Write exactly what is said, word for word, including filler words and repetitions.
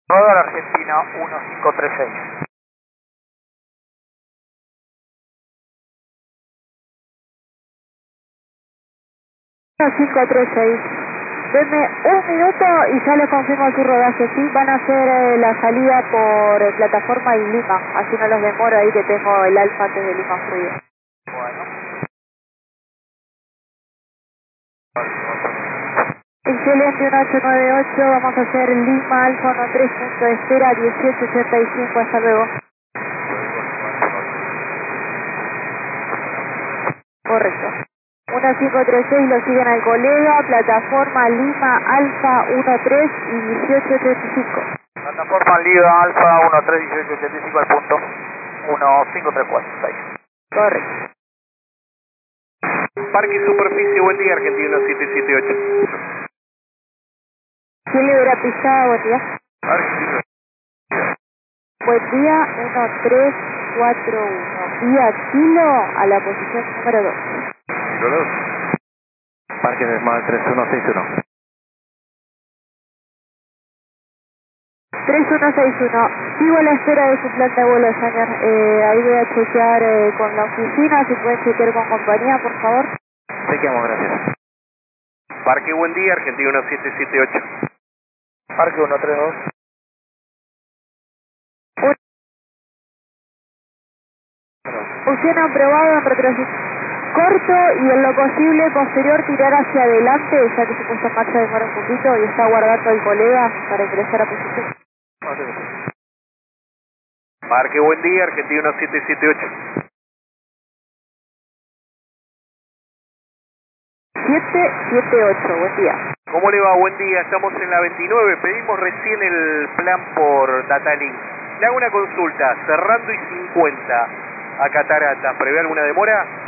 Rodar Argentina uno cinco tres seis. uno cinco tres seis. Denme un minuto y ya les confirmo su rodaje. Sí, van a hacer eh, la salida por eh, plataforma y Lima. Así no los demoro ahí que tengo el alfa antes de Lima fluido. Bueno. Excelente, uno ocho nueve ocho. Vamos a hacer Lima Alfa uno tres punto de espera dieciocho ochenta y cinco. Hasta luego. Correcto. uno cinco tres seis lo siguen al colega, plataforma Lima Alfa uno tres y dieciocho ochenta y cinco. Plataforma Lima Alfa uno tres dieciocho ochenta y cinco al punto uno cinco tres cuatro seis. Correcto. Parque Superficie, buen día, Argentina siete siete ocho. ¿Quién le hubiera pisado? Buen día. Argentina. Buen día, uno tres cuatro uno. Vía Kilo a la posición número dos. Kilo dos. Parque Desmal tres uno seis uno. tres uno seis uno. Sigo a la espera de su plan de vuelo, señor. Eh, ahí voy a chequear eh, con la oficina, si pueden chequear con compañía, por favor. Chequeamos, gracias. Parque, buen día, Argentina siete siete ocho. Parque uno tres dos. Opción aprobado en retroceso corto y en lo posible posterior tirar hacia adelante, ya que se puso en marcha demora un poquito y está guardando el colega para ingresar a posición. Parque, buen día, Argentina siete siete ocho. siete siete ocho, buen día. ¿Cómo le va? Buen día, estamos en la veintinueve, pedimos recién el plan por Datalink. Le hago una consulta, cerrando y cincuenta a Cataratas, ¿prevé alguna demora?